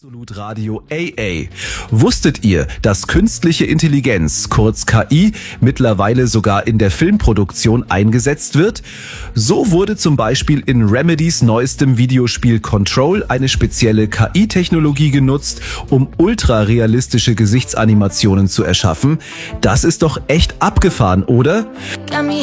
Absolut Radio AA. Wusstet ihr, dass künstliche Intelligenz, kurz KI, mittlerweile sogar in der Filmproduktion eingesetzt wird? So wurde zum Beispiel in Remedys neuestem Videospiel Control eine spezielle KI-Technologie genutzt, um ultrarealistische Gesichtsanimationen zu erschaffen. Das ist doch echt abgefahren, oder?